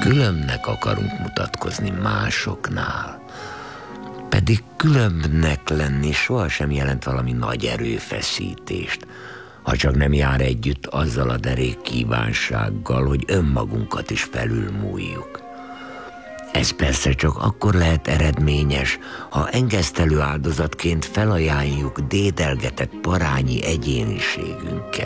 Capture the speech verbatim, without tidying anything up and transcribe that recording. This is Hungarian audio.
különbnek akarunk mutatkozni másoknál. Pedig különbnek lenni sohasem jelent valami nagy erőfeszítést, ha csak nem jár együtt azzal a derék kívánsággal, hogy önmagunkat is felülmúljuk. Ez persze csak akkor lehet eredményes, ha engesztelő áldozatként felajánljuk dédelgetett parányi egyéniségünket.